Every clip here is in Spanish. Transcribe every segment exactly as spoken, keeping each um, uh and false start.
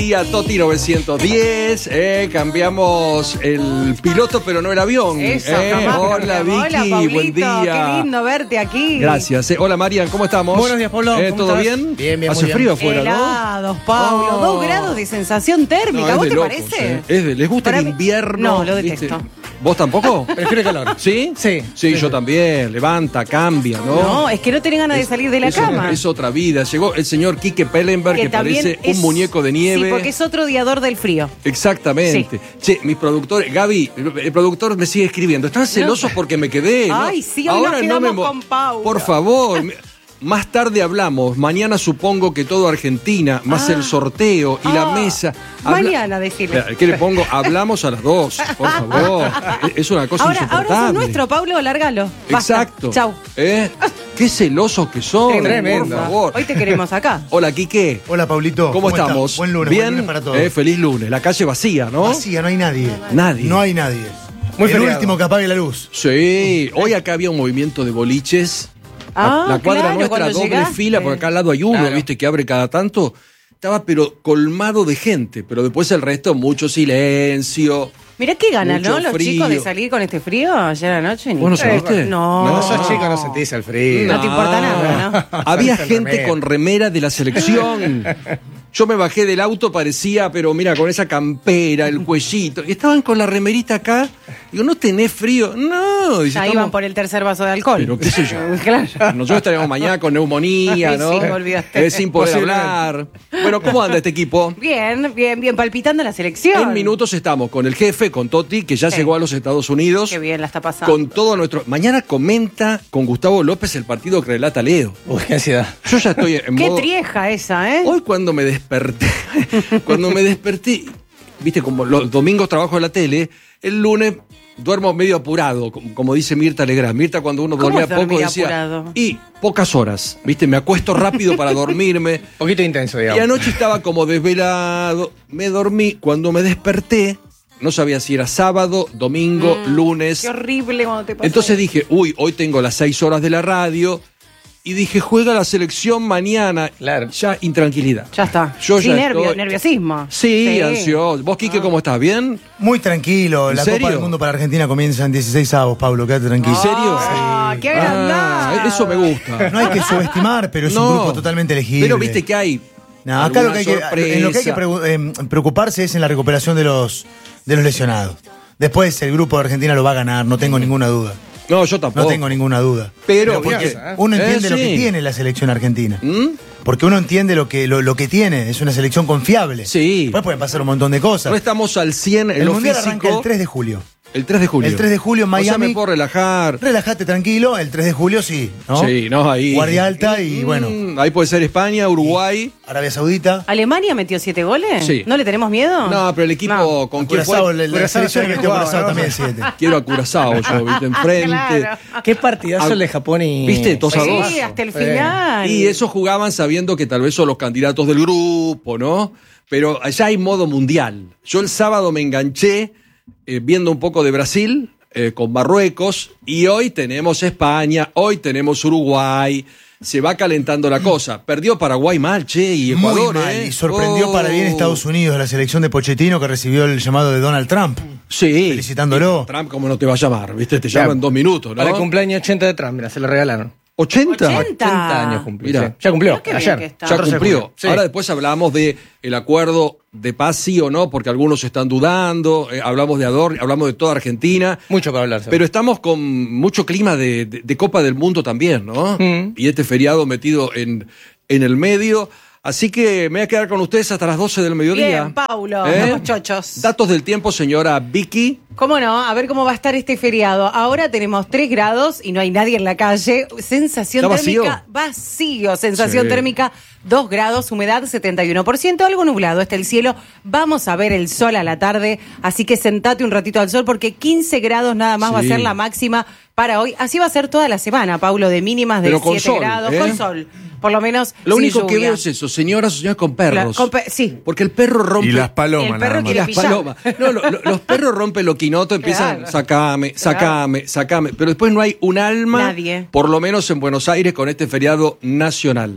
Día Toti novecientos diez, eh, cambiamos el piloto, pero no el avión. Eso, eh. Hola Vicky, Hola, Pablito, buen día. Qué lindo verte aquí. Gracias. Eh. Hola Marian, ¿cómo estamos? Buenos días, Pablo. Eh, ¿Cómo ¿Todo estás? bien? Bien, bien, Hace muy bien. frío afuera, Helados, Pablo, Oh. dos grados de sensación ¿no? térmica, No, ¿vos es te de locos, parece? eh. Es de- ¿Les gusta Para el mí- invierno? No, lo ¿viste? detesto. ¿Vos tampoco? Prefiero calor. ¿Sí? Sí. Sí, Sí, yo sí. también. Levanta, cambia, ¿no? No, es que no tenés ganas de salir de la es, cama. Es otra vida. Llegó el señor Quique Pellenberg, que, también parece es- un muñeco de nieve. Sí, porque es otro odiador del frío. Exactamente. Che, mis productores, Gaby, el productor me sigue escribiendo. ¿Están celosos porque me quedé? ¿no? Ay, sí, hoy nos quedamos mo- con Paula. Por favor. me- Más tarde hablamos. Mañana supongo que todo Argentina, más Ah. el sorteo y la Ah, mesa. Habla- mañana, decirle. Espera, ¿qué le pongo? Hablamos a las dos, por favor. Es- Es una cosa Ahora, ahora insoportable. es nuestro, Pablo, lárgalo. Basta. Exacto. Chau. ¿Eh? Qué celosos que son, Tremendo. por favor. Hoy te queremos acá. Hola, Quique. Hola, Pablito. ¿Cómo, estás? estamos? Buen lunes, ¿Bien? buen lunes para todos. Eh, feliz lunes. La calle vacía, ¿no? Vacía, no hay nadie. Nadie. No hay nadie. Muy el feriado. último que apague la luz. Sí, hoy acá había un movimiento de boliches. Ah, la, la cuadra claro, nuestra, cuando doble llegaste. fila, por acá al lado hay uno, Claro. viste, que abre cada tanto. Estaba pero colmado de gente, pero después el resto, mucho silencio. Mirá qué ganas, Mucho ¿no? Los frío. chicos de salir con este frío ayer anoche. Ni ¿Vos no idea. saliste? No. No, No sos chico, no sentís el frío. No te importa nada, ¿no? Había Con gente remera. con remera de la selección. Yo me bajé del auto, parecía, pero mira, con esa campera, el cuellito. Y estaban con la remerita acá. Digo, ¿no tenés frío? No. Dice, Ya "Estamos-". iban por el tercer vaso de alcohol. Pero qué sé yo. Claro. Nosotros estaríamos mañana con neumonía, Ay, ¿no? sí, me olvidaste. Eh, sin poder Posiblemente. hablar. Bueno, ¿cómo anda este equipo? Bien, bien, bien, palpitando la selección. En minutos estamos con el jefe, con Toti, que ya Sí. llegó a los Estados Unidos. Qué bien la está pasando. Con todo nuestro. Mañana comenta con Gustavo López el partido que relata Leo. Uy, qué ansiedad. Yo ya estoy en Qué modo. trieja esa, ¿eh? Hoy cuando me desperté, cuando me desperté, viste, como los domingos trabajo en la tele, el lunes duermo medio apurado, como, como dice Mirta Legrand. Mirta cuando uno ¿Cómo dormía es dormir poco decía, apurado? y pocas horas, viste, me acuesto rápido para dormirme. Un poquito intenso, Y digamos. anoche estaba como desvelado, me dormí, cuando me desperté, no sabía si era sábado, domingo, lunes. Qué horrible cuando te pasa. Entonces dije, uy, hoy tengo las seis horas de la radio. Y dije, juega la selección mañana. Claro. Ya, intranquilidad. Ya está. Yo Sí, ya nervio, estoy- nerviosismo. Sí, ansioso. ¿Vos, Quique, cómo estás? ¿Bien? Muy tranquilo. ¿En La serio? Copa del Mundo para Argentina comienza en dieciséis avos, Pablo. Quédate tranquilo. ¿En serio? Ah, qué agrandado. Ah, eso me gusta. No hay que subestimar, pero es un grupo totalmente elegible. Pero viste que hay. No, acá lo que hay que, alguna en lo que hay que sorpresa. pregu- eh, preocuparse es en la recuperación de los, de los lesionados. Después el grupo de Argentina lo va a ganar, no tengo ninguna duda. No, yo tampoco. No tengo ninguna duda. Pero, porque ¿viste? uno Eh, entiende lo sí. que tiene la selección argentina. ¿Mm? Porque uno entiende lo que, lo, lo que tiene, es una selección confiable. Sí. Después pueden pasar un montón de cosas. No estamos al cien en el lo Mundial físico. arranca el tres de julio. El tres de julio. El tres de julio en O sea, Miami. me puedo relajar. Relájate tranquilo, el tres de julio sí, ¿no? Sí, no, ahí. Guardia alta y Mm, bueno, Ahí puede ser España, Uruguay. Arabia Saudita. ¿Alemania metió siete goles? Sí. ¿No le tenemos miedo? No, pero el equipo No. con quién Curazao, fue. la, la Curazao selección se le metió jugaba, Curazao ¿no? también siete. Quiero a Curazao yo, viste, enfrente. Claro. Qué partidazo Ah, el de Japón y. ¿Viste? Dos a dos. Sí, hasta el Sí. final. Y eso jugaban sabiendo que tal vez son los candidatos del grupo, ¿no? Pero allá hay modo mundial. Yo el sábado me enganché eh, viendo un poco de Brasil eh, con Marruecos y hoy tenemos España, hoy tenemos Uruguay. Se va calentando la cosa. Perdió Paraguay mal, che, y Ecuador, Muy mal. ¿eh? Y sorprendió Oh. para bien Estados Unidos, la selección de Pochettino que recibió el llamado de Donald Trump. Sí. Felicitándolo. Trump, ¿cómo no te va a llamar? ¿Viste? Te Ya, llaman en dos minutos, ¿no? Para el cumpleaños ochenta de Trump, mira, se lo regalaron. ¿ochenta? ochenta. ochenta años cumplió. Mira. sí. Ya cumplió, Mirá qué bien ayer. que está. Ya catorce de cumplió. julio. Sí. Ahora después hablamos de el acuerdo de paz, sí o no, porque algunos están dudando. Eh, hablamos de Ador, hablamos de toda Argentina. Mucho para hablar. Pero estamos con mucho clima de, de- de Copa del Mundo también, ¿no? Mm. Y este feriado metido en, en el medio. Así que me voy a quedar con ustedes hasta las doce del mediodía. Bien, Paulo, ¿Eh? vamos chochos. Datos del tiempo, señora Vicky. ¿Cómo no? A ver cómo va a estar este feriado. Ahora tenemos tres grados y no hay nadie en la calle. Sensación ¿Está térmica vacío. Sensación Sí. térmica dos grados, humedad setenta y uno por ciento, algo nublado está el cielo. Vamos a ver el sol a la tarde, así que sentate un ratito al sol porque quince grados nada más va a Sí. ser la máxima para hoy. Así va a ser toda la semana, Paulo, de mínimas de Pero con siete sol, grados, ¿eh? con sol. Por lo menos Lo sin único que lluvia. veo es eso, señoras o señores con perros. La- con pe- sí. Porque el perro rompe. Y las palomas, El perro nada Y más. quiere las pillar. palomas. No, lo- lo- los perros rompen lo quinoto, empiezan, Claro. sacame, sacame, sacame. Pero después no hay un alma, Nadie. por lo menos en Buenos Aires, con este feriado nacional.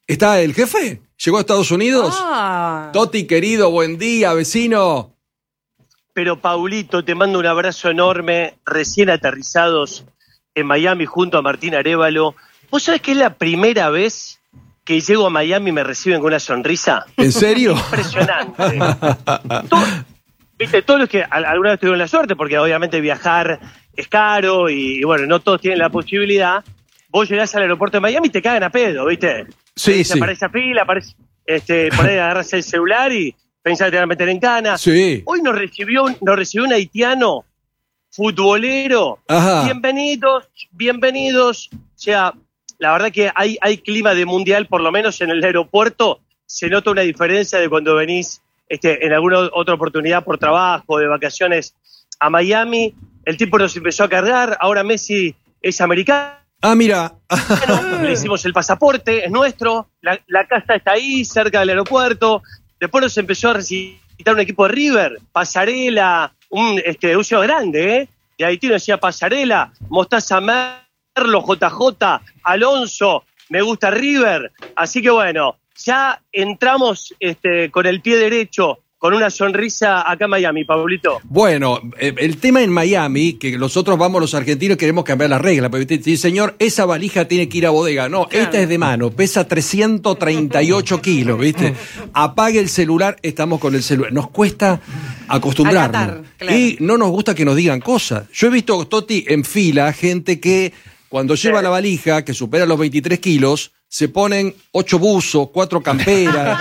¿Está el jefe? ¿Llegó a Estados Unidos? Ah. Toti, querido, buen día, vecino. Pero Paulito, te mando un abrazo enorme, recién aterrizados en Miami junto a Martín Arévalo. ¿Vos sabés que es la primera vez que llego a Miami y me reciben con una sonrisa? ¿En serio? Impresionante. Todo, viste, todos los que alguna vez tuvieron la suerte, porque obviamente viajar es caro y, y bueno, no todos tienen la posibilidad. Vos llegás al aeropuerto de Miami y te cagan a pedo, ¿viste? Sí, Se sí. aparece a fila, aparece, este, por ahí agarras el celular y pensás que te van a meter en cana. Sí. Hoy nos recibió, nos recibió un haitiano futbolero. Ajá. Bienvenidos, bienvenidos. O sea, la verdad que hay, hay clima de mundial, por lo menos en el aeropuerto. Se nota una diferencia de cuando venís este, en alguna otra oportunidad por trabajo, de vacaciones a Miami. El tipo nos empezó a cargar. Ahora Messi es americano. Ah, mira. Le hicimos el pasaporte, es nuestro. La, la casa está ahí, cerca del aeropuerto. Después nos empezó a recitar un equipo de River, Pasarela, un, este, un ciudad grande, ¿eh? De Haití nos decía Pasarela, Mostaza Merlo, J J, Alonso, me gusta River. Así que bueno, ya entramos este, con el pie derecho, con una sonrisa acá en Miami, Pablito. Bueno, eh, el tema en Miami, que nosotros vamos los argentinos queremos cambiar las reglas, porque sí, señor, esa valija tiene que ir a bodega. No, claro. Esta es de mano, pesa trescientos treinta y ocho kilos, ¿viste? Apague el celular, estamos con el celular. Nos cuesta acostumbrarnos. Acatar, claro. Y no nos gusta que nos digan cosas. Yo he visto, Toti, en fila, gente que cuando lleva sí. la valija, que supera los veintitrés kilos, se ponen ocho buzos, cuatro camperas.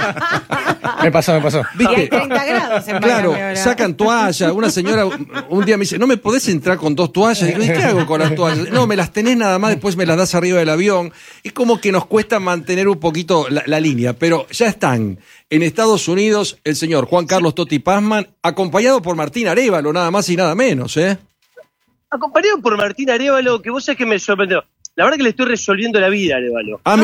Me pasó, me pasó. ¿Viste? Y hay treinta grados en Claro, Miami ahora. Sacan toallas. Una señora un día me dice, ¿no me podés entrar con dos toallas? Y digo, ¿y qué hago con las toallas? No, me las tenés nada más, después me las das arriba del avión. Es como que nos cuesta mantener un poquito la, la línea, pero ya están en Estados Unidos el señor Juan Carlos Toti Pazman, acompañado por Martín Arévalo, nada más y nada menos, ¿eh? Acompañado por Martín Arévalo, que vos sabés que me sorprendió. La verdad que le estoy resolviendo la vida a Arévalo. Ah,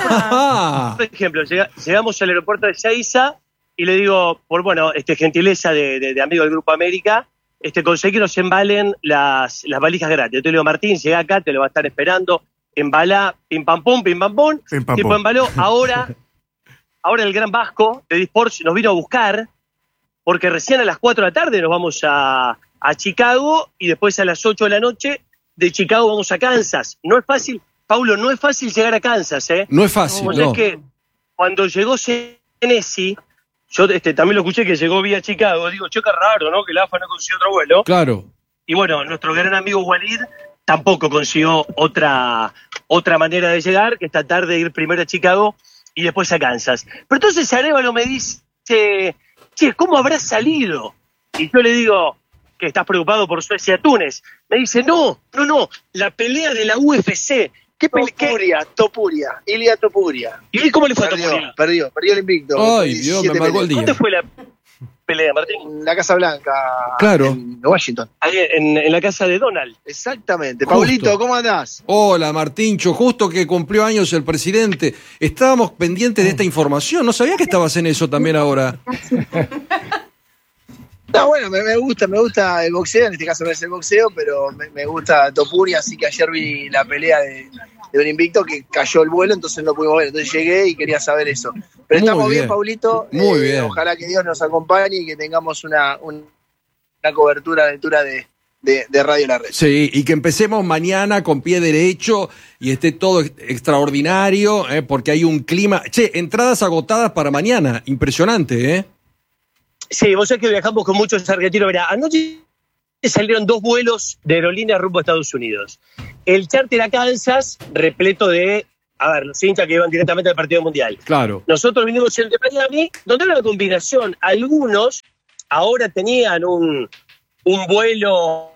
mira. Por ejemplo, llega, llegamos al aeropuerto de Ezeiza y le digo, por bueno, este, gentileza de, de, de amigo del Grupo América, este, conseguí que nos embalen las, las valijas gratis. Yo le digo, Martín, llega acá, te lo va a estar esperando, embala, pim pam pum, pim pam pum. Pim, pam, tipo pum. embaló. Ahora, ahora el Gran Vasco de Disports nos vino a buscar, porque recién a las cuatro de la tarde nos vamos a, a Chicago y después a las ocho de la noche de Chicago vamos a Kansas. No es fácil, Paulo, no es fácil llegar a Kansas, ¿eh? No es fácil, O no. sea, es que cuando llegó Senesi, yo este, también lo escuché que llegó vía Chicago, digo, che, qué raro, ¿no? Que la A F A no consiguió otro vuelo. Claro. Y bueno, nuestro gran amigo Walid tampoco consiguió otra, otra manera de llegar, que esta tarde ir primero a Chicago y después a Kansas. Pero entonces Arévalo me dice, che, ¿cómo habrá salido? Y yo le digo, que estás preocupado por Suecia-Túnez. Me dice, no, no, no, la pelea de la U F C. ¿Qué pelea? Topuria, Topuria, Ilia Topuria. ¿Y cómo le fue a Perdió, Topuria? perdió, perdió el invicto. Ay, Dios, me embargó el día. ¿Dónde fue la pelea, Martín? En la Casa Blanca, Claro. en Washington. Ahí en, en la casa de Donald. Exactamente. Justo. Paulito, ¿cómo andás? Hola, Martincho, justo que cumplió años el presidente. Estábamos pendientes de esta información. No sabía que estabas en eso también ahora. No, bueno, me, me gusta, me gusta el boxeo, en este caso no es el boxeo, pero me, me gusta Topuria, así que ayer vi la pelea de, de un invicto que cayó el vuelo, entonces no pudimos ver, entonces llegué y quería saber eso. Pero Muy estamos bien, bien. Paulito, Muy eh, bien. ojalá que Dios nos acompañe y que tengamos una, un- una cobertura de altura de, de, de Radio La Red. Sí, y que empecemos mañana con pie derecho y esté todo ex- extraordinario, ¿eh? Porque hay un clima... Che, entradas agotadas para mañana. Impresionante, ¿eh? Sí, vos sabés que viajamos con muchos argentinos. Mirá, anoche salieron dos vuelos de aerolíneas rumbo a Estados Unidos. El charter a Kansas, repleto de, a ver, los hinchas que iban directamente al partido mundial. Claro. Nosotros vinimos el de Miami, donde era una combinación. Algunos ahora tenían un, un vuelo...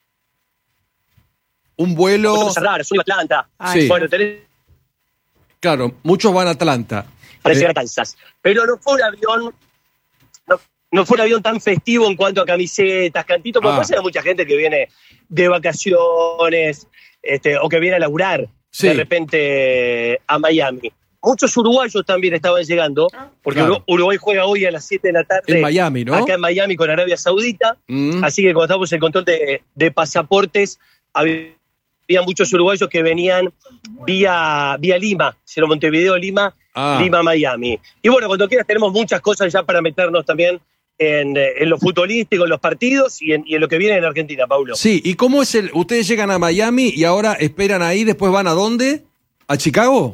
Un vuelo... Otros cerrar, son Atlanta. Sí. Bueno, tenés Claro, muchos van a Atlanta. para Eh, llegar a Kansas. Pero no fue un avión... No, no fue un avión tan festivo en cuanto a camisetas, cantitos, porque Ah. pasa que hay mucha gente que viene de vacaciones este, o que viene a laburar Sí. de repente a Miami. Muchos uruguayos también estaban llegando, porque Claro. Uru- Uruguay juega hoy a las siete de la tarde En Miami, ¿no? acá en Miami con Arabia Saudita. Mm. Así que cuando estábamos en el control de, de pasaportes, había muchos uruguayos que venían vía, vía Lima, sino Montevideo, Lima, Ah. Lima, Miami. Y bueno, cuando quieras tenemos muchas cosas ya para meternos también en, en lo futbolístico, en los partidos y en, y en lo que viene en Argentina, Paulo. Sí, ¿y cómo es el...? Ustedes llegan a Miami y ahora esperan ahí, después van ¿a dónde? ¿A Chicago?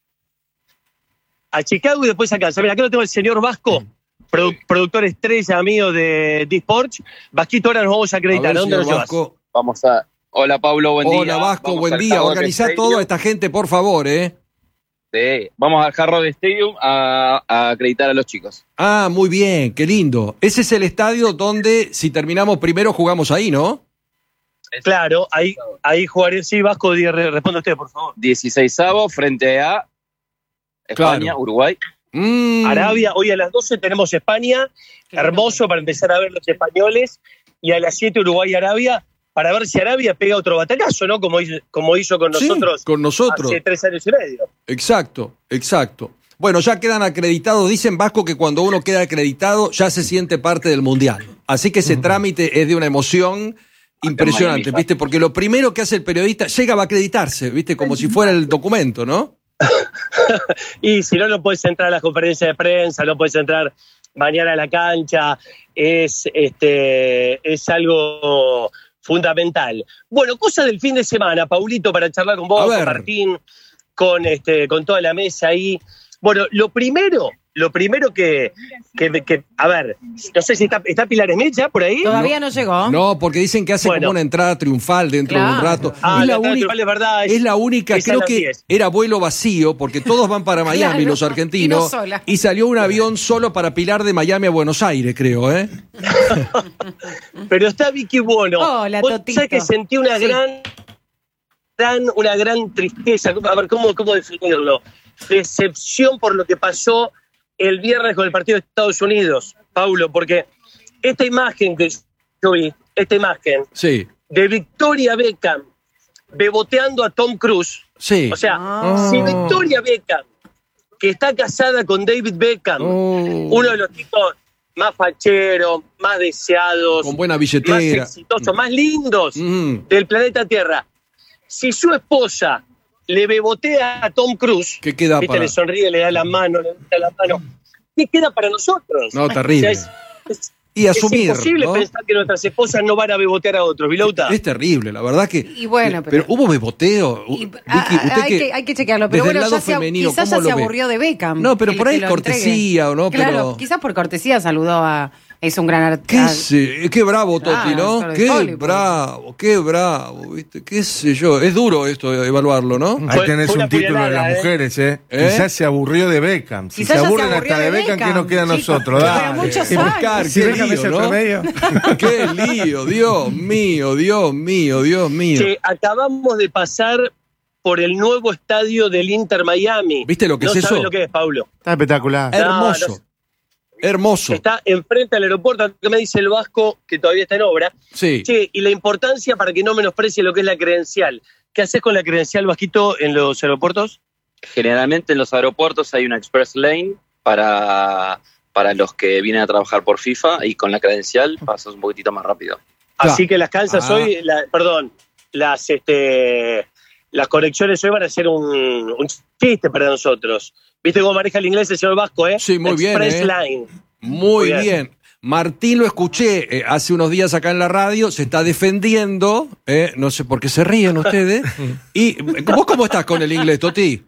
A Chicago y después acá. Mira, acá lo tengo el señor Vasco, produ productor estrella mío de D-Sports. Vasquito, ahora nos vamos a acreditar. A ver, ¿A dónde nos señor llevas? Vasco. Vamos a... Hola, Paulo, buen día. Hola, Vasco, Vamos buen al día. Hard Rock Organizá Stadium. toda esta gente, por favor, ¿eh? Sí, vamos al Hard Rock Stadium a, a acreditar a los chicos. Ah, muy bien, qué lindo. Ese es el estadio donde, si terminamos primero, jugamos ahí, ¿no? Claro, ahí, ahí jugaré. Sí, Vasco, responde usted, por favor. dieciseisavo frente a España, Claro. Uruguay. Mm. Arabia, hoy a las doce tenemos España, hermoso para empezar a ver los españoles, y a las siete Uruguay-Arabia, para ver si Arabia pega otro batacazo, ¿no? Como hizo, como hizo con Sí, nosotros con nosotros. hace tres años y medio. Exacto, exacto. Bueno, ya quedan acreditados. Dicen, Vasco, que cuando uno queda acreditado ya se siente parte del Mundial. Así que ese trámite es de una emoción impresionante, Miami, ¿viste? Porque lo primero que hace el periodista, llega a acreditarse, ¿viste? Como si fuera el documento, ¿no? Y si no, no puedes entrar a las conferencias de prensa, no puedes entrar mañana a la cancha, es, este, es algo fundamental. Bueno, cosa del fin de semana, Paulito, para charlar con vos, A ver. con Martín, con, este, con toda la mesa ahí. Bueno, lo primero, lo primero que, que, que a ver, no sé si está, está Pilar Smith ya por ahí. Todavía no, llegó. No, porque dicen que hace Bueno. como una entrada triunfal dentro de un Claro. rato. Ah, es, la la entrada única, triunfal es verdad, es- es la única, es a creo las que diez. era vuelo vacío, porque todos van para Miami, Claro, los argentinos, y no sola. y salió un avión solo para Pilar de Miami a Buenos Aires, creo, ¿eh? Pero está Vicky Buono. Hola, Vos Totito. sabés que sentí una Sí. gran, gran, una gran tristeza, a ver, ¿cómo, cómo definirlo? Decepción por lo que pasó el viernes con el partido de Estados Unidos, Paulo, porque esta imagen que yo vi, esta imagen Sí, de Victoria Beckham beboteando a Tom Cruise, sí. o sea, Ah. si Victoria Beckham, que está casada con David Beckham, Oh. uno de los tipos más facheros, más deseados, Con buena más billetera. exitosos, más lindos Mm. del planeta Tierra. Si su esposa le bebotea a Tom Cruise, ¿Qué queda viste, para...? le sonríe, le da la mano, le da la mano, ¿qué queda para nosotros? No, terrible. O sea, es, es- Y asumir, es imposible ¿no? pensar que nuestras esposas no van a bebotear a otros, Vilauta. Es terrible, la verdad que... Y bueno, pero... pero- hubo beboteo. Y- Vicky, ah, usted hay, que- que, hay que chequearlo, pero desde el bueno, lado ya se, femenino, quizás ¿cómo ya se lo ve? aburrió de Beckham. No, pero que- por ahí que lo cortesía, entregue. ¿o no? Claro, Pero- quizás por cortesía saludó a... Es un gran ¿Qué, artista. sé, qué bravo, Toti, Claro, ¿no? actor de Qué Hollywood. bravo, qué bravo, ¿viste? Qué sé yo. Es duro esto de evaluarlo, ¿no? Ahí Fue- tenés fue una un título de puñalada, las ¿eh? mujeres, ¿eh? ¿Eh? Quizás se aburrió de Beckham. Si Quizás se ya se aburren aburrió hasta de de Beckham, ¿qué Beckham, nos queda a chicos. nosotros? Pero Dale. muchos Qué años. buscar, Si qué Beckham es lío, el ¿no? promedio. Qué lío, Dios mío, Dios mío, Dios mío. Que acabamos de pasar por el nuevo estadio del Inter Miami. ¿Viste lo que no es eso? sabes lo que es, Paulo. Está espectacular. Hermoso, No, no. hermoso. Está enfrente al aeropuerto, que me dice el Vasco, que todavía está en obra. Sí. Che, y la importancia para que no menosprecie lo que es la credencial. ¿Qué haces con la credencial, Vasquito, en los aeropuertos? Generalmente en los aeropuertos hay una express lane para, para los que vienen a trabajar por FIFA y con la credencial pasas un poquitito más rápido. Claro. Así que las calzas Ah. hoy, la- perdón, las este las conexiones hoy van a ser un, un chiste para nosotros. ¿Viste cómo maneja el inglés el señor Vasco, eh? Sí, muy bien, Express eh. Line. Muy Muy bien. bien. Martín lo escuché eh, hace unos días acá en la radio, se está defendiendo, eh, no sé por qué se ríen ustedes. ¿Y vos cómo estás con el inglés, Toti?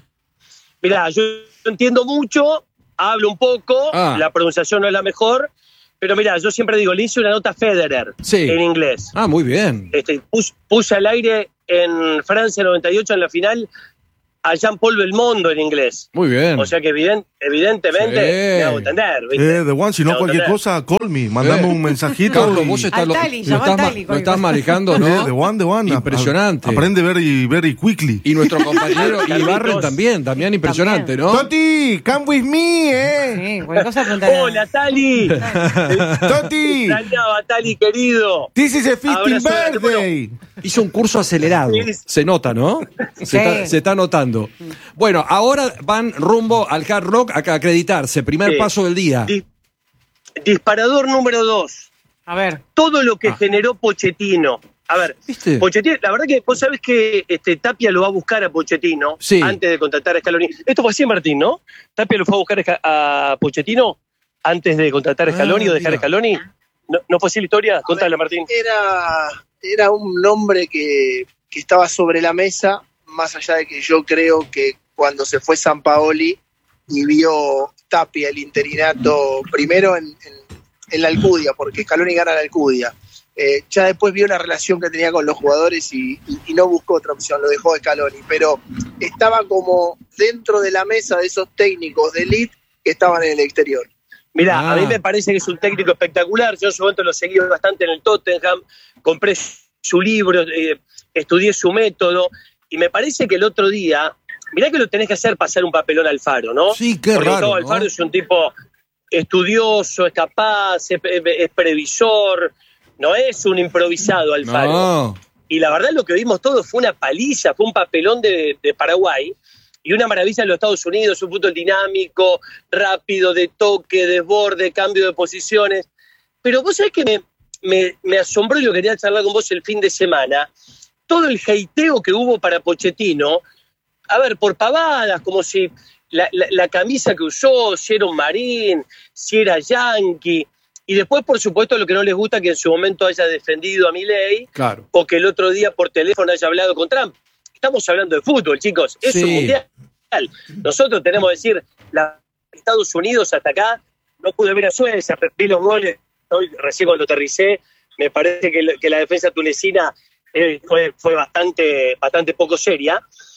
Mirá, yo entiendo mucho, hablo un poco, Ah. la pronunciación no es la mejor, pero mirá, yo siempre digo, le hice una nota a Federer Sí. en inglés. Ah, muy bien. Este, pus- puse al aire en Francia noventa y ocho en la final a Jean-Paul Belmondo en inglés. Muy bien. O sea que eviden- evidentemente Sí. me hago entender, ¿viste? Eh, The One, si no Me hago cualquier entender. cosa, call me. Mandame Eh. un mensajito. Carlos, y- vos estás, Al lo, Tali, lo llama al estás, ma- Tali, lo estás cualquier- manejando, Eh, ¿no? The One, The One. Impresionante. Aprende very, very quickly. Y nuestro compañero Carlitos. Ibarren también, también impresionante, ¿no? Toti, come with me, eh. Sí, cualquier cosa preguntar. ¡Hola, Tali! Toti, Extrañaba, Tali, querido. this is a fifteenth Abrazo, birthday. Hizo un curso acelerado. Sí. Se nota, ¿no? Se, Sí. está, se está notando. Bueno, ahora van rumbo al Hard Rock a acreditarse. Primer Sí. paso del día. Di- disparador número dos. A ver. Todo lo que Ah. generó Pochettino A ver, ¿Viste? Pochettino, la verdad que vos sabés que este, Tapia lo va a buscar a Pochettino Sí. antes de contratar a Scaloni. Esto fue así, Martín, ¿no? Tapia lo fue a buscar a Pochettino antes de contratar a Scaloni Ah, o dejar a mira. Scaloni. ¿No, ¿No fue así la historia? A Contale, ver, Martín. Era, era un nombre que, que estaba sobre la mesa, más allá de que yo creo que cuando se fue Sampaoli y vio Tapia el interinato primero en, en, en la Alcudia, porque Scaloni gana la Alcudia, eh, ya después vio la relación que tenía con los jugadores y, y, y no buscó otra opción, lo dejó Scaloni, pero estaba como dentro de la mesa de esos técnicos de elite que estaban en el exterior. Mirá, Ah. a mí me parece que es un técnico espectacular. Yo en su momento lo seguí bastante en el Tottenham, compré su libro, eh, estudié su método, y me parece que el otro día, mirá que lo tenés que hacer pasar un papelón al Faro, ¿no? Sí, qué Porque raro, Gustavo ¿no? Alfaro es un tipo estudioso, es capaz, es, es previsor, no es un improvisado Alfaro. No. Y la verdad lo que vimos todos fue una paliza, fue un papelón de, de Paraguay y una maravilla en los Estados Unidos, un fútbol dinámico, rápido, de toque, desborde, cambio de posiciones. Pero vos sabés que me, me, me asombró y lo quería charlar con vos el fin de semana, todo el hateo que hubo para Pochettino, a ver, por pavadas, como si la, la, la camisa que usó, si era un marín, si era yankee. Y después, por supuesto, lo que no les gusta que en su momento haya defendido a Milei Claro. o que el otro día por teléfono haya hablado con Trump. Estamos hablando de fútbol, chicos. Es Sí. un mundial. Nosotros tenemos que decir, la, Estados Unidos hasta acá, no pude ver a Suecia, vi los goles, hoy recién cuando aterricé, me parece que, que la defensa tunecina eh, fue, fue bastante, bastante poco seria,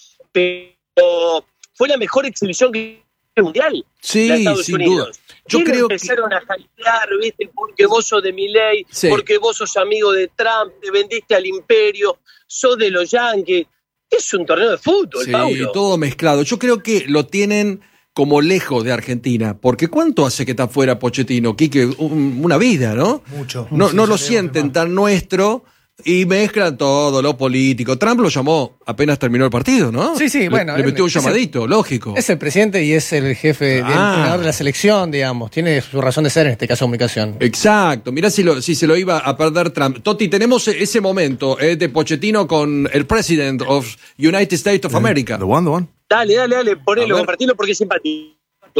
pero fue la mejor exhibición que el mundial. Sí, la de Estados sin Unidos. duda. Yo Y creo que- empezaron a hackear, ¿viste? Porque vos sos de Milei, Sí. porque vos sos amigo de Trump, te vendiste al imperio, sos de los Yankees. Es un torneo de fútbol, Sí, Paulo. todo mezclado. Yo creo que lo tienen como lejos de Argentina, porque ¿cuánto hace que está fuera Pochettino? Quique, un- una vida, ¿no? Mucho. No, Sí, no ya lo tenemos sienten más. tan nuestro y mezclan todo, lo político. Trump lo llamó apenas terminó el partido, ¿no? Sí, sí, Le- bueno, Le él- metió un es el- llamadito, lógico. Es el presidente y es el jefe, del Ah. entrenador de la selección, digamos. Tiene su razón de ser en este caso de comunicación. Exacto, mirá si, lo, si se lo iba a perder Trump. Toti, tenemos ese momento eh, de Pochettino con el President of United States of America. The one, the one. Dale, dale, dale, A ponelo, ver. compartilo porque es simpático.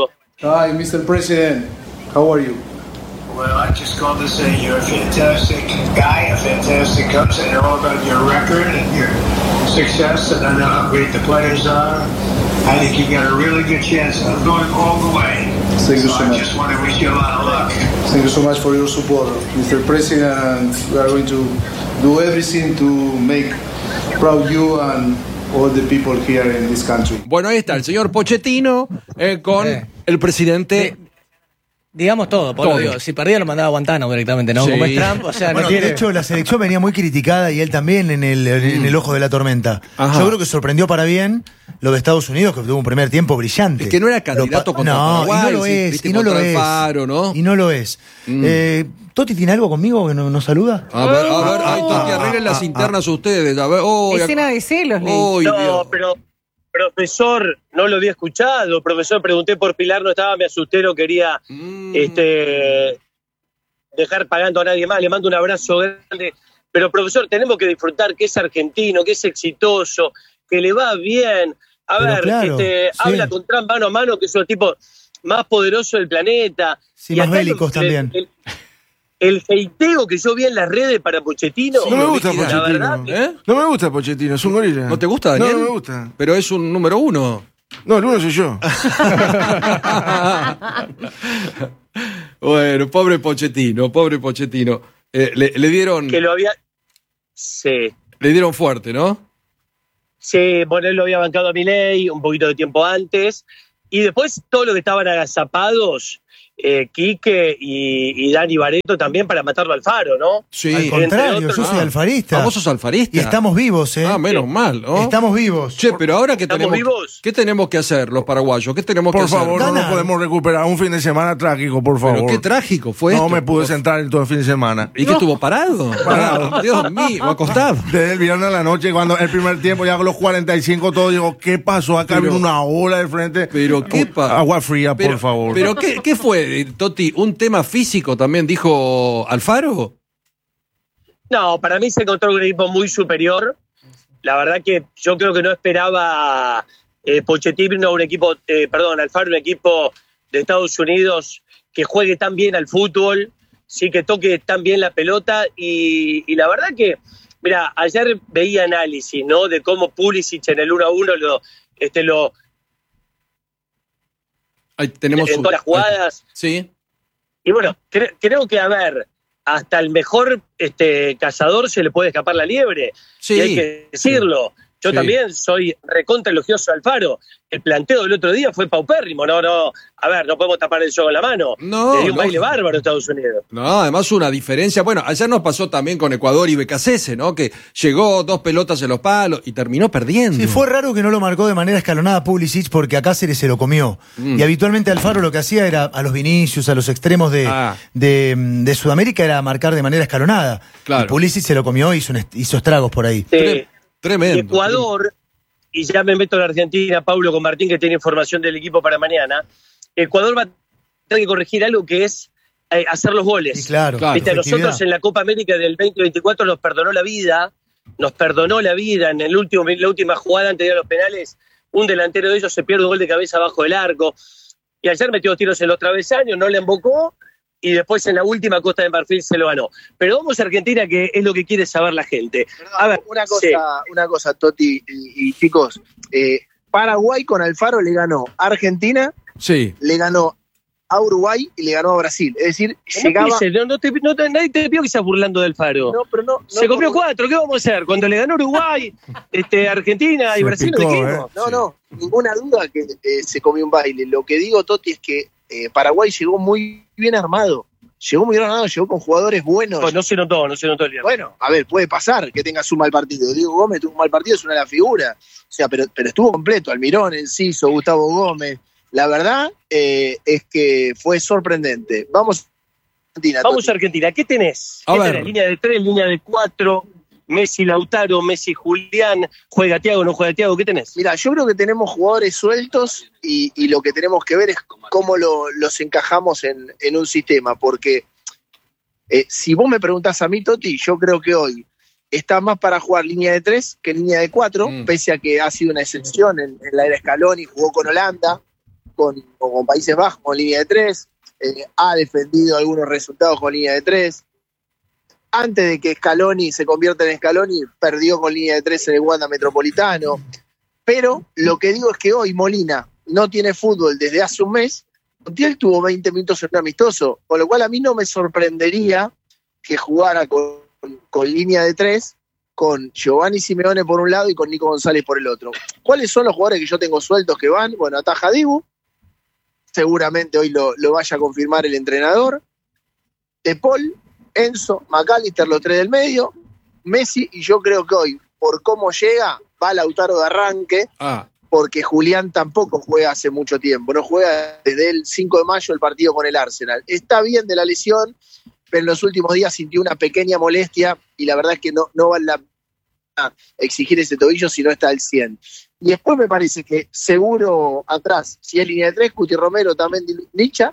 Hi, mister President. How are you? Well, I just called to say you're a fantastic guy, a fantastic coach. I know about your record and your success, and I know how great the players are. I think you got a really good chance of going all the way. Thank you so so I much. just want to wish you a lot of luck. Thank you so much for your support, mister President, and we are going to do everything to make proud you and all the people here in this country. Bueno, ahí está el señor Pochettino eh, con Eh. el presidente. Digamos todo, Pablo, Todo. digo, si perdía lo mandaba a Guantánamo directamente, ¿no? Sí. Como es Trump, o sea, Bueno, no tiene... de hecho, la selección venía muy criticada y él también en el, en el ojo de la tormenta. Ajá. Yo creo que sorprendió para bien lo de Estados Unidos, que tuvo un primer tiempo brillante. Es que no era candidato Lo pa- contra no, Paraguay, y no lo sí, es, viste, y no lo contra es. Alfaro, ¿no? Y no lo es. Mm. Eh, ¿Toti tiene algo conmigo que no- nos saluda? A ver, a ver, ay, Ah, Toti, ah, arreglen las ah, internas ustedes. A ver, oh, Escena de celos, Lee. oh, No, Dios. pero, profesor, no lo había escuchado. Profesor, pregunté por Pilar, no estaba, me asusté, no quería Mm. este, dejar pagando a nadie más. Le mando un abrazo grande. Pero, profesor, tenemos que disfrutar que es argentino, que es exitoso, que le va bien. A Pero ver, claro, este, sí. habla con Trump mano a mano, que es el tipo más poderoso del planeta. Sí, Y más acá bélicos el- también. El, el hateo que yo vi en las redes para Pochettino. No me gusta liquida. La Pochettino. verdad, ¿Eh? No me gusta Pochettino, es un gorila. ¿No te gusta, Daniel? No, no me gusta. Pero es un número uno. No, el uno soy yo. Bueno, pobre Pochettino, pobre Pochettino. Eh, le, le dieron, que lo había... Sí. le dieron fuerte, ¿no? Sí, bueno, él lo había bancado a Milei un poquito de tiempo antes. Y después todo lo que estaban agazapados, eh, Quique y, y Dani Barreto también para matarlo al Faro, ¿no? Sí. Al contrario, otros, yo soy Ah, alfarista. ah, vos sos alfarista. Y estamos vivos, ¿eh? Ah, menos mal, ¿no? Estamos vivos. Che, pero ahora que ¿Estamos tenemos, vivos? ¿qué tenemos que hacer los paraguayos? ¿Qué tenemos Por que hacer? favor, no nos Ganar. podemos recuperar. Un fin de semana trágico, por favor. Pero qué trágico fue No esto. me pude sentar en todo el fin de semana. ¿Y qué estuvo parado? Parado. Dios mío, acostado. Desde el viernes a la noche, cuando el primer tiempo, ya con los cuarenta y cinco, todo digo, ¿qué pasó? Acá Pero- vino una ola de frente. Pero qué pa- Agua fría, Pero- por favor. Pero qué, ¿qué fue, Toti? ¿Un tema físico también dijo Alfaro? No, para mí se encontró un equipo muy superior. La verdad que yo creo que no esperaba eh, Pochettino un equipo, eh, perdón, Alfaro un equipo de Estados Unidos que juegue tan bien al fútbol, sí que toque tan bien la pelota y, y la verdad que, mira, ayer veía análisis, ¿no? De cómo Pulisic en el uno a uno lo, este, lo Ahí tenemos en un- todas las jugadas. Sí. Y bueno, cre- creo que, a ver, hasta el mejor este, cazador se le puede escapar la liebre. Sí, Y hay que decirlo. Yo sí. también soy recontra elogioso de Alfaro. El planteo del otro día fue paupérrimo. No, no, a ver, no podemos tapar el sol con la mano. No, Le dio un lógico. baile bárbaro a Estados Unidos. No, además una diferencia. Bueno, ayer nos pasó también con Ecuador y B K C S, ¿no? Que llegó dos pelotas en los palos y terminó perdiendo. Sí, fue raro que no lo marcó de manera escalonada Pulisic porque a Cáceres se lo comió. Mm. Y habitualmente Alfaro lo que hacía era a los Vinicius, a los extremos de, Ah. de, de Sudamérica, era marcar de manera escalonada. Claro. Y Pulisic se lo comió y hizo, un est- hizo estragos por ahí. Eh, Tremendo. y Ecuador, y ya me meto en la Argentina, Pablo con Martín, que tiene información del equipo para mañana. Ecuador va a tener que corregir algo que es eh, hacer los goles. Sí, claro. Claro. Viste, a nosotros efectividad. en la Copa América del veinte veinticuatro nos perdonó la vida, nos perdonó la vida en el último, la última jugada antes de ir a los penales, un delantero de ellos se pierde un gol de cabeza abajo del arco, y ayer metió dos tiros en los travesaños, no le embocó, y después en la última Costa de Marfil se lo ganó. Pero vamos a Argentina, que es lo que quiere saber la gente. A ver, una cosa, sí. una cosa, Toti y, y chicos, eh, Paraguay con Alfaro le ganó a Argentina, Sí. le ganó a Uruguay y le ganó a Brasil. Es decir, No, llegaba. dice, no, no te, no te- nadie te pidió que estás burlando del Faro. No, pero no, no Se comió como- cuatro, ¿qué vamos a hacer? Cuando le ganó Uruguay, este, Argentina y Se Brasil, picó, ¿de qué dijimos? No, no, ninguna duda que eh, se comió un baile. Lo que digo, Toti, es que eh, Paraguay llegó muy bien armado. Llegó muy bien armado, llegó con jugadores buenos. Pues no se notó, no se notó el viernes. Bueno, a ver, puede pasar que tengas un mal partido. Diego Gómez tuvo un mal partido, es una de las figuras. O sea, pero, pero estuvo completo. Almirón, Enciso, Gustavo Gómez. La verdad eh, es que fue sorprendente. Vamos a Argentina. Vamos Toti. a Argentina, ¿qué tenés? A ¿Qué ver. tenés? Línea de tres, línea de cuatro, Messi Lautaro, Messi Julián, juega Thiago, no juega Thiago, ¿qué tenés? Mira, yo creo que tenemos jugadores sueltos y, y lo que tenemos que ver es cómo lo- los encajamos en, en un sistema. Porque eh, si vos me preguntás a mí, Toti, yo creo que hoy está más para jugar línea de tres que línea de cuatro, Mm. pese a que ha sido una excepción en, en la era Scaloni, jugó con Holanda, con, o con Países Bajos con línea de tres, eh, ha defendido algunos resultados con línea de tres. Antes de que Scaloni se convierta en Scaloni, perdió con línea de tres en el Wanda Metropolitano. Pero lo que digo es que hoy Molina no tiene fútbol desde hace un mes. Montiel tuvo veinte minutos en un amistoso, con lo cual a mí no me sorprendería que jugara con, con línea de tres, con Giovanni Simeone por un lado y con Nico González por el otro. ¿Cuáles son los jugadores que yo tengo sueltos que van? Bueno, ataja Dibu, seguramente hoy lo, lo vaya a confirmar el entrenador. De Paul, Enzo, McAllister, los tres del medio, Messi, y yo creo que hoy, por cómo llega, va Lautaro de arranque, Ah, porque Julián tampoco juega hace mucho tiempo, no juega desde el cinco de mayo el partido con el Arsenal. Está bien de la lesión, pero en los últimos días sintió una pequeña molestia y la verdad es que no, no vale la pena exigir ese tobillo si no está al cien. Y después me parece que seguro atrás, si es línea de tres, Cuti Romero, también Licha,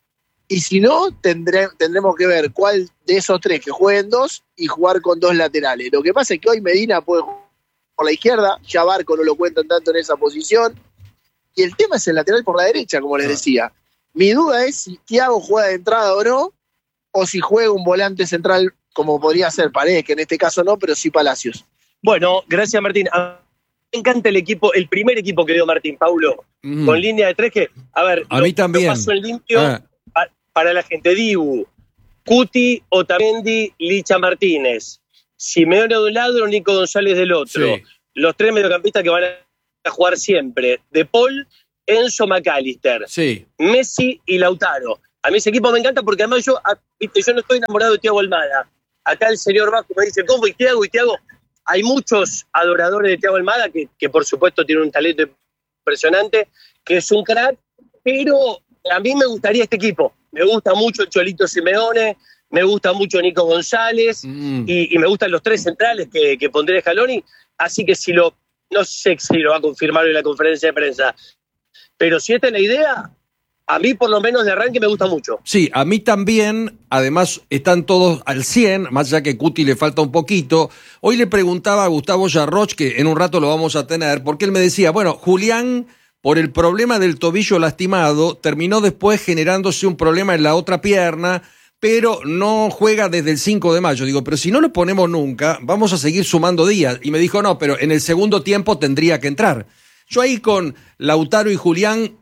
y si no, tendré, tendremos que ver cuál de esos tres que jueguen dos y jugar con dos laterales. Lo que pasa es que hoy Medina puede jugar por la izquierda, ya Barco no lo cuentan tanto en esa posición, y el tema es el lateral por la derecha, como les decía. Mi duda es si Thiago juega de entrada o no, o si juega un volante central como podría ser Paredes, que en este caso no, pero sí Palacios. Bueno, gracias Martín. A mí me encanta el equipo, el primer equipo que dio Martín, Paulo, mm. con línea de tres que, a ver, A lo- mí también. lo paso en limpio Ah. pa- para la gente. Dibu, Cuti, Otamendi, Licha Martínez, Simeone de un lado, Nico González del otro. Sí. Los tres mediocampistas que van a jugar siempre. De Paul, Enzo, McAllister, Sí. Messi y Lautaro. A mí ese equipo me encanta porque además yo, ah, viste, yo no estoy enamorado de Thiago Almada. Acá el señor Vasco me dice, ¿cómo? Y Thiago, y Thiago. Hay muchos adoradores de Thiago Almada que, que por supuesto tiene un talento impresionante, que es un crack, pero a mí me gustaría este equipo. Me gusta mucho el Cholito Simeone, me gusta mucho Nico González Mm. y, y me gustan los tres centrales que, que pondré Scaloni. Así que si lo, no sé si lo va a confirmar en la conferencia de prensa, pero si esta es la idea, a mí por lo menos de arranque me gusta mucho. Sí, a mí también, además están todos al cien, más allá que Cuti le falta un poquito. Hoy le preguntaba a Gustavo Yarroch, que en un rato lo vamos a tener, porque él me decía, bueno, Julián, por el problema del tobillo lastimado, terminó después generándose un problema en la otra pierna, pero no juega desde el cinco de mayo. Digo, pero si no lo ponemos nunca, vamos a seguir sumando días. Y me dijo, no, pero en el segundo tiempo tendría que entrar. Yo ahí con Lautaro y Julián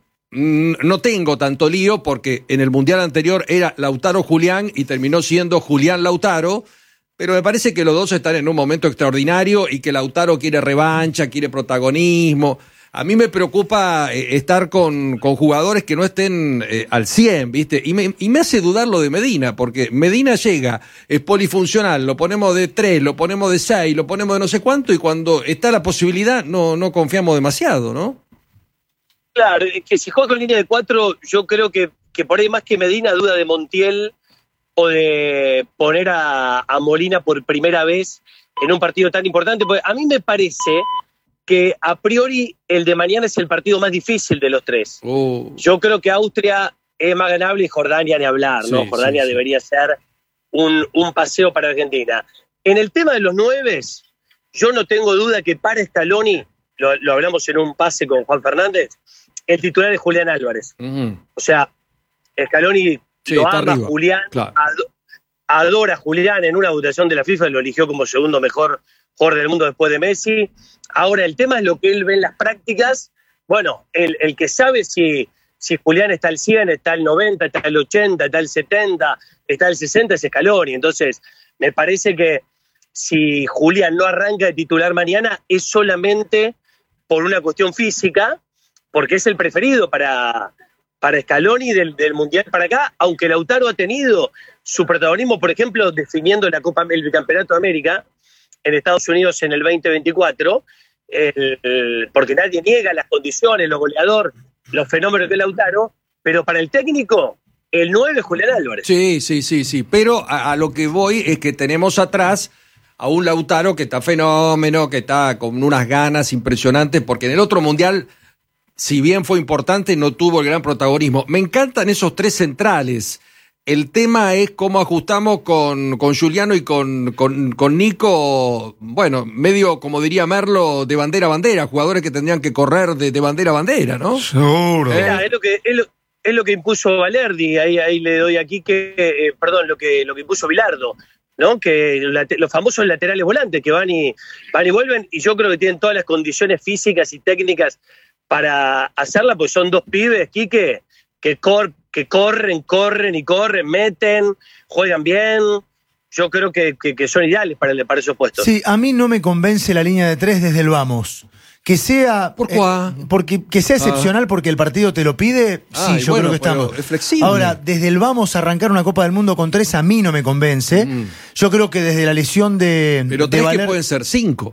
no tengo tanto lío porque en el Mundial anterior era Lautaro Julián y terminó siendo Julián Lautaro, pero me parece que los dos están en un momento extraordinario y que Lautaro quiere revancha, quiere protagonismo. A mí me preocupa eh, estar con, con jugadores que no estén eh, al cien, ¿viste? Y me, y me hace dudar lo de Medina, porque Medina llega, es polifuncional, lo ponemos de tres, lo ponemos de seis, lo ponemos de no sé cuánto, y cuando está la posibilidad no, no confiamos demasiado, ¿no? Claro, es que si juega con línea de cuatro, yo creo que, que por ahí más que Medina duda de Montiel o de poner a, a Molina por primera vez en un partido tan importante, porque a mí me parece que a priori el de mañana es el partido más difícil de los tres. Oh. Yo creo que Austria es más ganable y Jordania ni hablar, ¿no? Sí, Jordania sí, sí. debería ser un, un paseo para Argentina. En el tema de los nueves, yo no tengo duda que para Scaloni, lo, lo hablamos en un pase con Juan Fernández, el titular es Julián Álvarez. Uh-huh. O sea, Scaloni Sí, lo está ama, arriba, Julián, claro. ado- adora a Julián. En una votación de la FIFA lo eligió como segundo mejor jugador del mundo después de Messi. Ahora, el tema es lo que él ve en las prácticas. Bueno, el, el que sabe si, si Julián está al cien, está al noventa, está al ochenta, está al setenta, está al sesenta, es Scaloni. Entonces, me parece que si Julián no arranca de titular mañana es solamente por una cuestión física, porque es el preferido para, para Scaloni del, del Mundial para acá, aunque Lautaro ha tenido su protagonismo, por ejemplo, definiendo la Copa, el Campeonato de América en Estados Unidos en el veinte veinticuatro, el, el, porque nadie niega las condiciones, los goleadores, los fenómenos de Lautaro, pero para el técnico, el nueve es Julián Álvarez. Sí, sí, sí, sí, pero a, a lo que voy es que tenemos atrás a un Lautaro que está fenómeno, que está con unas ganas impresionantes, porque en el otro Mundial, si bien fue importante, no tuvo el gran protagonismo. Me encantan esos tres centrales. El tema es cómo ajustamos con, con Giuliano y con, con, con Nico, bueno, medio, como diría Merlo, de bandera a bandera, jugadores que tendrían que correr de, de bandera a bandera, ¿no? Seguro. Eh. Mirá, es, lo que, es, lo, es lo que impuso Valerdi, ahí, ahí le doy aquí, que eh, perdón, lo que, lo que impuso Bilardo, ¿no? Que la, los famosos laterales volantes que van y, van y vuelven, y yo creo que tienen todas las condiciones físicas y técnicas para hacerla, pues son dos pibes, Quique, que, cor, que corren, corren y corren, meten, juegan bien. Yo creo que, que, que son ideales para, el, para esos puestos. Sí, a mí no me convence la línea de tres desde el vamos. Que sea, ¿Por qué? eh, porque, que sea excepcional Ah. porque el partido te lo pide, Ah, sí, yo bueno, creo que estamos. pero es flexible. Ahora, desde el vamos a arrancar una Copa del Mundo con tres a mí no me convence. Mm. Yo creo que desde la lesión de. Pero de tres Valer- que pueden ser cinco.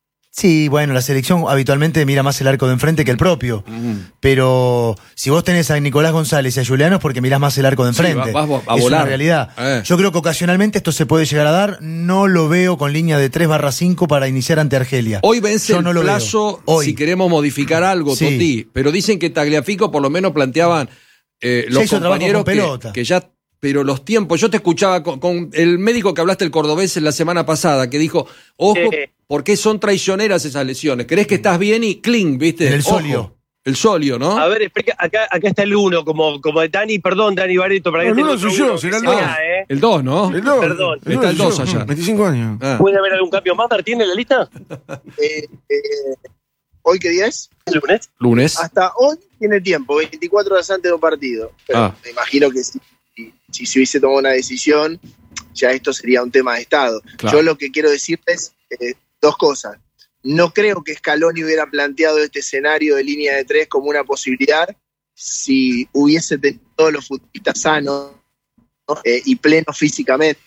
Sí, bueno, la selección habitualmente mira más el arco de enfrente que el propio. Mm. Pero si vos tenés a Nicolás González y a Juliano es porque mirás más el arco de Sí, enfrente. vas- vas a es volar. una realidad. Eh. Yo creo que ocasionalmente esto se puede llegar a dar. No lo veo con línea de tres barra cinco para iniciar ante Argelia. Hoy vence Yo el no lo plazo veo. Hoy. si queremos modificar algo, Sí. Toti. Pero dicen que Tagliafico por lo menos planteaban eh, Ya los hizo trabajo compañeros con que, pelota. que ya... Pero los tiempos, yo te escuchaba con, con el médico que hablaste, el cordobés, en la semana pasada, que dijo, ojo, Eh. porque son traicioneras esas lesiones. Crees que estás bien y cling, ¿viste? En el Ojo. solio. El solio, ¿no? A ver, explica, acá, acá está el uno, como, como Dani, perdón, Dani Barreto, para que No, el tenga uno otro soy yo, uno, será el que dos. sea, ¿eh? El dos, ¿no? El dos, Perdón. el Está el dos dos soy yo, allá. veinticinco años. Ah. ¿Puede haber algún cambio más, Martín, en la lista? Eh, eh, ¿Hoy qué día es? ¿El lunes? Lunes. Hasta hoy tiene tiempo, veinticuatro horas antes de un partido. Pero Ah. me imagino que si, si, si se hubiese tomado una decisión, ya esto sería un tema de Estado. Claro. Yo lo que quiero decirles eh, dos cosas. No creo que Scaloni hubiera planteado este escenario de línea de tres como una posibilidad si hubiese tenido todos los futbolistas sanos, ¿no? eh, y plenos físicamente.